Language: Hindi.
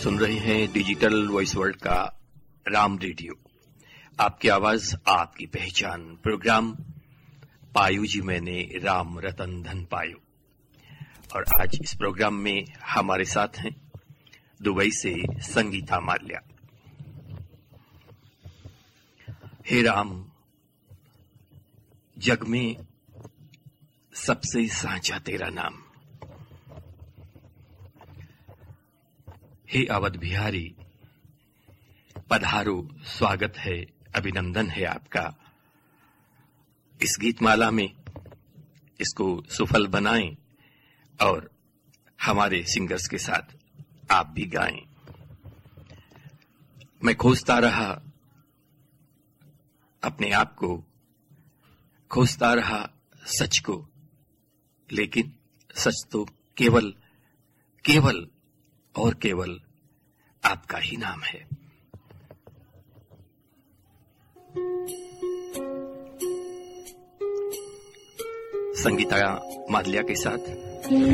सुन रहे हैं डिजिटल वॉइस वर्ल्ड का राम रेडियो। आपकी आवाज आपकी पहचान प्रोग्राम पायु जी मैंने राम रतन धन पायो। और आज इस प्रोग्राम में हमारे साथ हैं दुबई से संगीता माल्या। हे राम, जग में सबसे साँचा तेरा नाम। हे अवध बिहारी, पधारो, स्वागत है, अभिनंदन है आपका। इस गीतमाला में इसको सुफल बनाएं और हमारे सिंगर्स के साथ आप भी गाएं। मैं खोजता रहा अपने आप को, खोजता रहा सच को, लेकिन सच तो केवल और केवल आपका ही नाम है। संगीता माल्या के साथ